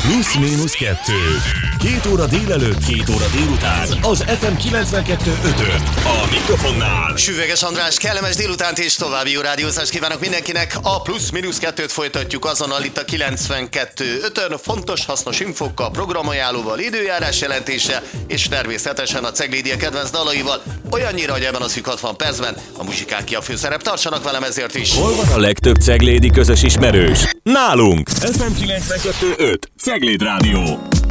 Plusz-minusz 2. 2 óra délelőtt, 2 óra délután. Az FM 92.5-ön. A mikrofonnál Süveges András, kellemes délutánt és további jó rádiózást kívánok mindenkinek. A Plusz-minusz 2-t folytatjuk azonnal itt a 92.5-ön. Fontos, hasznos infokkal, programajánlóval, időjárás jelentése és természetesen a Ceglédia kedvenc dalaival. Olyannyira, hogy ebben a szűk 60 percben a muzsikák ki a főszerep. Tartsanak velem ezért is. hol van a legtöbb ceglédi közös ismerős? Nálunk! FM 92.5 Cegléd Rádió.